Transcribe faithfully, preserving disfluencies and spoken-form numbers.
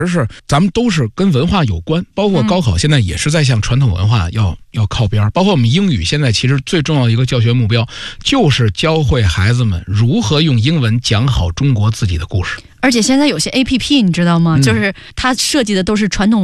而是咱们都是跟文化有关，包括高考现在也是在向传统文化要要靠边，包括我们英语现在其实最重要的一个教学目标就是教会孩子们如何用英文讲好中国自己的故事。 而且现在有些 A P P 你知道吗、嗯、就是它设计的都是传统